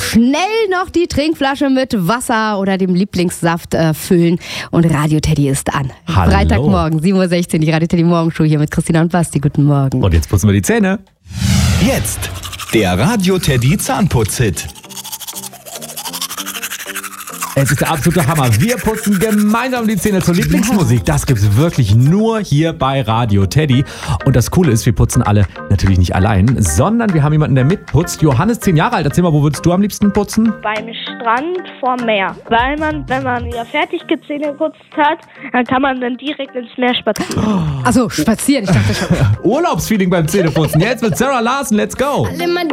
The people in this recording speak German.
schnell noch die Trinkflasche mit Wasser oder dem Lieblingssaft füllen. Und Radio Teddy ist an. Hallo. Freitagmorgen, 7.16 Uhr, die Radio Teddy Morgenshow hier mit Christina und Basti. Guten Morgen. Und jetzt putzen wir die Zähne. Jetzt der Radio Teddy Zahnputz-Hit. Es ist der absolute Hammer. Wir putzen gemeinsam die Zähne zur Lieblingsmusik. Das gibt's wirklich nur hier bei Radio Teddy. Und das Coole ist, wir putzen alle natürlich nicht allein, sondern wir haben jemanden, der mitputzt. Johannes, 10 Jahre alt. Erzähl mal, wo würdest du am liebsten putzen? Beim Strand vorm Meer. Weil man, wenn man ja fertig Zähne geputzt hat, dann kann man dann direkt ins Meer spazieren. Achso, spazieren, ich dachte schon. Urlaubsfeeling beim Zähneputzen. Jetzt mit Sarah Larsen. Let's go.